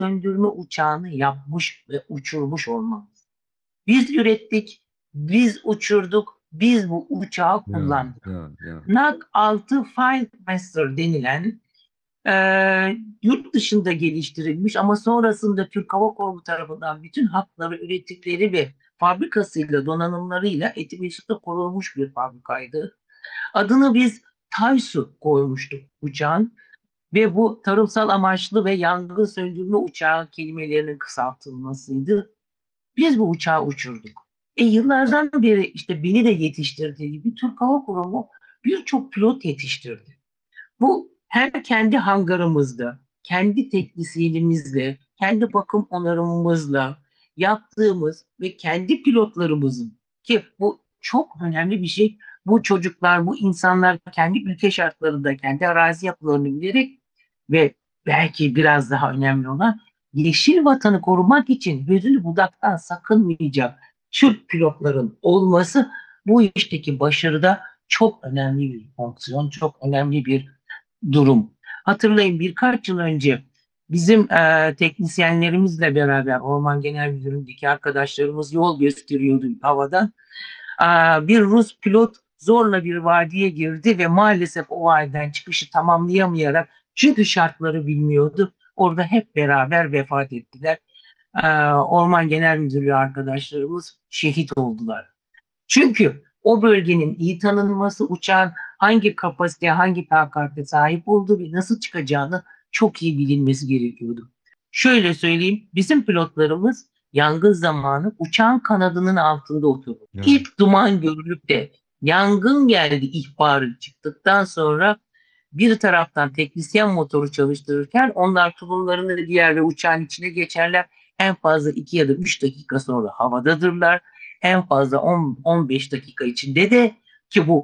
söndürme uçağını yapmış ve uçurmuş olmamız. Biz ürettik, biz uçurduk, biz bu uçağı Ya, kullandık. ya, ya. Nak 6 Findmaster denilen yurt dışında geliştirilmiş ama sonrasında Türk Hava Kurumu tarafından bütün hakları, ürettikleri ve fabrikasıyla, donanımlarıyla Eti-Beşik'te kurulmuş bir fabrikaydı. Adını biz Taysu koymuştuk uçağın ve bu tarımsal amaçlı ve yangın söndürme uçağı kelimelerinin kısaltılmasıydı. Biz bu uçağı uçurduk. Yıllardan beri işte beni de yetiştirdiği gibi Türk Hava Kurumu birçok pilot yetiştirdi. Bu hem kendi hangarımızda, kendi teknisyenimizle, kendi bakım onarımımızla yaptığımız ve kendi pilotlarımızın ki bu çok önemli bir şey. Bu çocuklar, bu insanlar kendi ülke şartlarında, kendi arazi yapılarını bilerek ve belki biraz daha önemli olan yeşil vatanı korumak için gözünü budaktan sakınmayacak Türk pilotların olması bu işteki başarıda çok önemli bir fonksiyon, çok önemli bir durum. Hatırlayın birkaç yıl önce bizim teknisyenlerimizle beraber Orman Genel Müdürlüğü'ndeki arkadaşlarımız yol gösteriyordu havadan. Bir Rus pilot zorla bir vadiye girdi ve maalesef o vadiden çıkışı tamamlayamayarak çünkü şartları bilmiyordu. Orada hep beraber vefat ettiler. Orman Genel Müdürlüğü arkadaşlarımız şehit oldular. Çünkü o bölgenin iyi tanınması, uçağın hangi kapasiteye, hangi takate sahip olduğu ve nasıl çıkacağını çok iyi bilinmesi gerekiyordu. Şöyle söyleyeyim, bizim pilotlarımız yangın zamanı uçağın kanadının altında oturdu. Ya. İlk duman görülüp de yangın geldi ihbarı çıktıktan sonra bir taraftan teknisyen motoru çalıştırırken onlar tulumlarını giyer ve uçağın içine geçerler. En fazla 2 ya da 3 dakika sonra havadadırlar. En fazla 10-15 dakika içinde de ki bu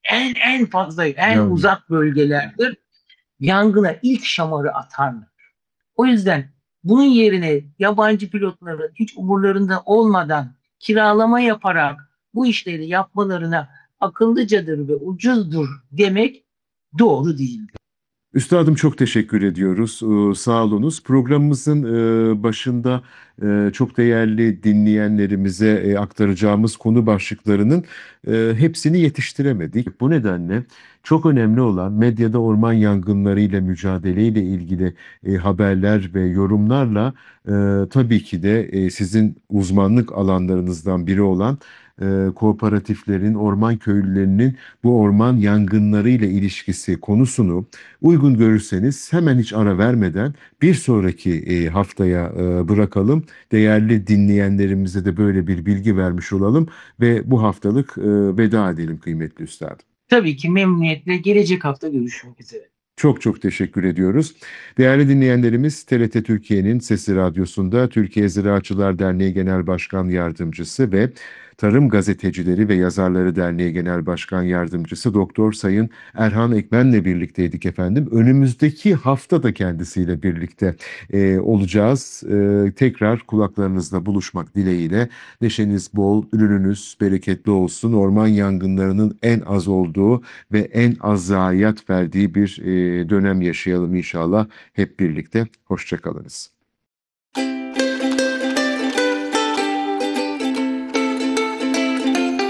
en fazla en Ya. uzak bölgelerdir. Yangına ilk şamarı atarlar. O yüzden bunun yerine yabancı pilotların hiç umurlarında olmadan kiralama yaparak bu işleri yapmalarına akıllıcadır ve ucuzdur demek doğru değil. Üstadım çok teşekkür ediyoruz. Sağ olunuz. Programımızın başında çok değerli dinleyenlerimize aktaracağımız konu başlıklarının hepsini yetiştiremedik. Bu nedenle çok önemli olan medyada orman yangınlarıyla mücadeleyle ilgili haberler ve yorumlarla tabii ki de sizin uzmanlık alanlarınızdan biri olan kooperatiflerin, orman köylülerinin bu orman yangınlarıyla ilişkisi konusunu uygun görürseniz hemen hiç ara vermeden bir sonraki haftaya bırakalım. Değerli dinleyenlerimize de böyle bir bilgi vermiş olalım ve bu haftalık veda edelim kıymetli üstadım. Tabii ki memnuniyetle gelecek hafta görüşmek üzere. Çok çok teşekkür ediyoruz. Değerli dinleyenlerimiz, TRT Türkiye'nin Sesi Radyosu'nda Türkiye Ziraatçılar Derneği Genel Başkan Yardımcısı ve Tarım Gazetecileri ve Yazarları Derneği Genel Başkan Yardımcısı Doktor Sayın Erhan Ekmen'le birlikteydik efendim. Önümüzdeki hafta da kendisiyle birlikte olacağız. Tekrar kulaklarınızla buluşmak dileğiyle neşeniz bol, ürününüz bereketli olsun. Orman yangınlarının en az olduğu ve en az zayiat verdiği bir dönem yaşayalım inşallah hep birlikte. Hoşça kalınız.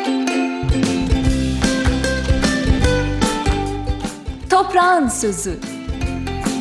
Toprağın sözü.